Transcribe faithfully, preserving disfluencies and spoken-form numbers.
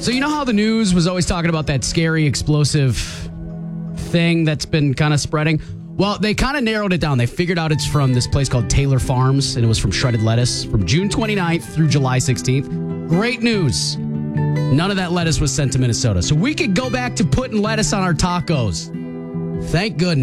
So you know how the news was always talking about that scary explosive thing that's been kind of spreading? Well, they kind of narrowed it down. They figured out it's from this place called Taylor Farms, and it was from shredded lettuce from June twenty-ninth through July sixteenth. Great news. None of that lettuce was sent to Minnesota. So we could go back to putting lettuce on our tacos. Thank goodness.